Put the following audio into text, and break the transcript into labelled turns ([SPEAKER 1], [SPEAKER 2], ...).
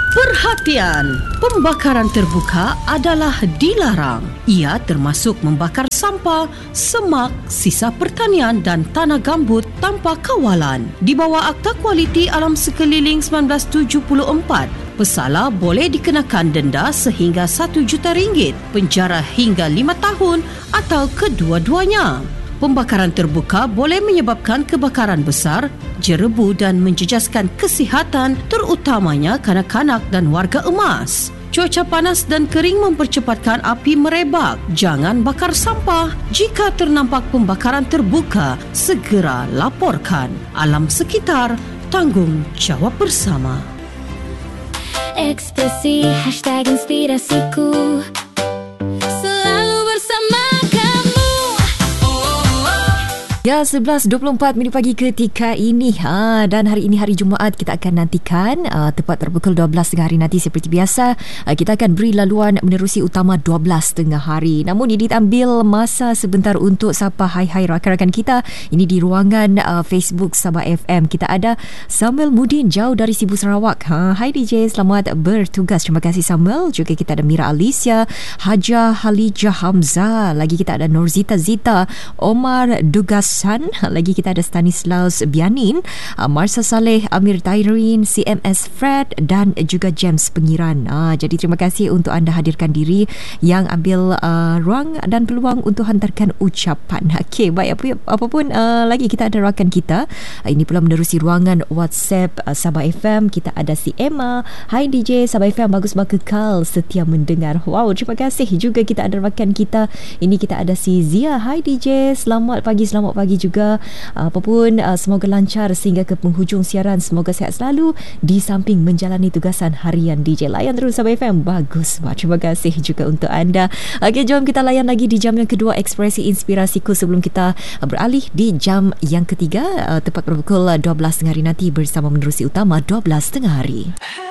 [SPEAKER 1] Perhatian! Pembakaran terbuka adalah dilarang. Ia termasuk membakar sampah, semak, sisa pertanian dan tanah gambut tanpa kawalan. Di bawah Akta Kualiti Alam Sekeliling 1974, pesalah boleh dikenakan denda sehingga RM1 juta, penjara hingga 5 tahun atau kedua-duanya. Pembakaran terbuka boleh menyebabkan kebakaran besar, jerebu dan menjejaskan kesihatan terutamanya kanak-kanak dan warga emas. Cuaca panas dan kering mempercepatkan api merebak. Jangan bakar sampah. Jika ternampak pembakaran terbuka, segera laporkan. Alam sekitar, tanggungjawab bersama.
[SPEAKER 2] Ekspresi #inspirasiku selalu bersama kamu.
[SPEAKER 3] Ya, 11.24 minit pagi ketika ini. Dan hari ini hari Jumaat, kita akan nantikan tepat pukul 12 tengah hari nanti seperti biasa. Kita akan beri laluan menerusi utama 12 tengah hari. Namun ini diambil masa sebentar untuk sapa hai-hai rakan-rakan kita. Ini di ruangan Facebook Sabah FM. Kita ada Samuel Mudin jauh dari Sibu Sarawak. Hai DJ, selamat bertugas. Terima kasih Samuel. Juga kita ada Mira Alicia, Haja Halijah Hamzah. Lagi kita ada Norzita Zita, Omar Dugas. Lagi kita ada Stanislaus Bianin, Marsa Saleh, Amir Tairin, CMS Fred dan juga James Pengiran. Jadi terima kasih untuk anda hadirkan diri yang ambil ruang dan peluang untuk hantarkan ucapan. Okey, baik, apapun lagi kita ada rakan kita. Ini pula menerusi ruangan WhatsApp Sabah FM. Kita ada si Emma. Hai DJ Sabah FM, bagus kekal setia mendengar. Wow, terima kasih. Juga kita ada rakan kita. Ini kita ada si Zia. Hai DJ, selamat pagi juga. Apapun, semoga lancar sehingga ke penghujung siaran. Semoga sihat selalu di samping menjalani tugasan harian DJ. Layan terus Sabah FM. Bagus. Terima kasih juga untuk anda. Okey, jom kita layan lagi di jam yang kedua Ekspresi Inspirasiku sebelum kita beralih di jam yang ketiga tepat pukul 12 tengah hari nanti bersama menerusi utama 12 tengah hari.